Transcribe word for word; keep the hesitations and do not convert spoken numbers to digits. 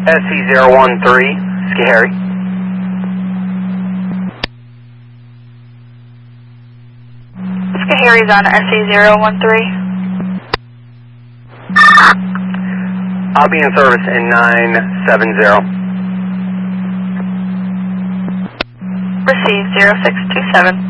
S C zero one three, Scary. Harry's on S C zero one three. I'll be in service in nine seven zero. Receive zero six two seven.